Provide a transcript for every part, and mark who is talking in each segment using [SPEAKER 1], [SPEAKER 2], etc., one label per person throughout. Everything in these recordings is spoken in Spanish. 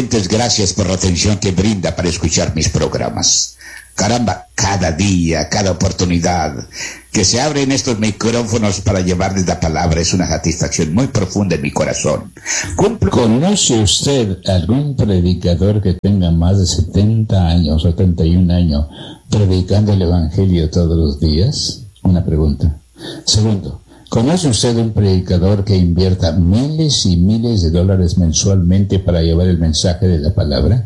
[SPEAKER 1] oyentes, gracias por la atención que brinda para escuchar mis programas. Caramba, cada día, cada oportunidad que se abren estos micrófonos para llevarles la palabra es una satisfacción muy profunda en mi corazón.
[SPEAKER 2] ¿Conoce usted algún predicador que tenga más de 70 años, 71 años, predicando el Evangelio todos los días? Una pregunta. Segundo, ¿conoce usted un predicador que invierta miles y miles de dólares mensualmente para llevar el mensaje de la palabra?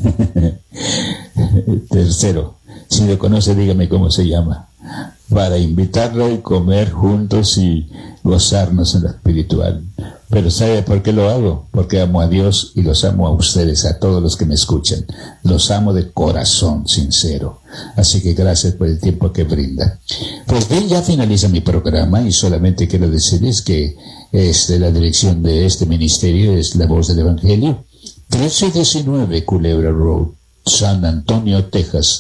[SPEAKER 2] Tercero, si lo conoce, dígame cómo se llama, para invitarlo y comer juntos y gozarnos en lo espiritual. Pero ¿sabe por qué lo hago? Porque amo a Dios y los amo a ustedes, a todos los que me escuchan. Los amo de corazón sincero. Así que gracias por el tiempo que brinda. Pues bien, ya finaliza mi programa y solamente quiero decirles que la dirección de este ministerio es La Voz del Evangelio, 1319 Culebra Road, San Antonio, Texas,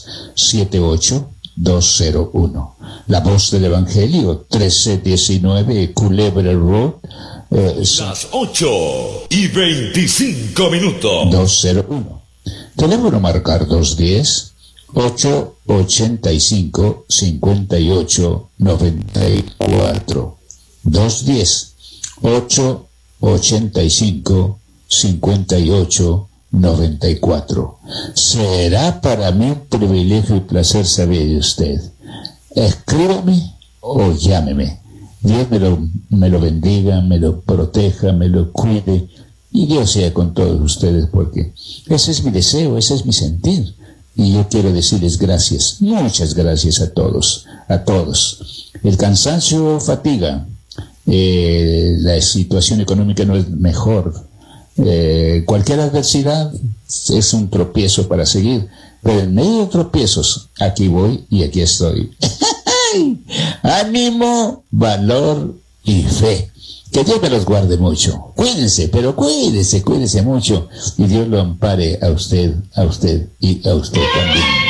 [SPEAKER 2] 78201. La Voz del Evangelio, 1319 Culebra Road,
[SPEAKER 3] las 8:25.
[SPEAKER 2] 201. Teléfono marcar 210-885-5894. 210-885-5894. Será para mí un privilegio y placer saber de usted. Escríbame o llámeme. Dios me lo bendiga, me lo proteja, me lo cuide, y Dios sea con todos ustedes, porque ese es mi deseo, ese es mi sentir. Y yo quiero decirles gracias, muchas gracias a todos, a todos. El cansancio fatiga, la situación económica no es mejor. Cualquier adversidad es un tropiezo para seguir, pero en medio de tropiezos, aquí voy y aquí estoy. Ánimo, valor y fe. Que Dios me los guarde mucho. Cuídense, pero cuídense mucho. Y Dios lo ampare a usted y a usted también.